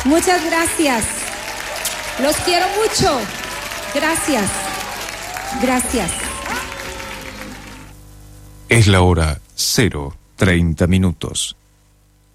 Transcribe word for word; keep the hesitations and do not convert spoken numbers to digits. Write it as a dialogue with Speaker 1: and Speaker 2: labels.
Speaker 1: Muchas gracias. Los quiero mucho. Gracias. Gracias.
Speaker 2: Es la hora cero treinta minutos.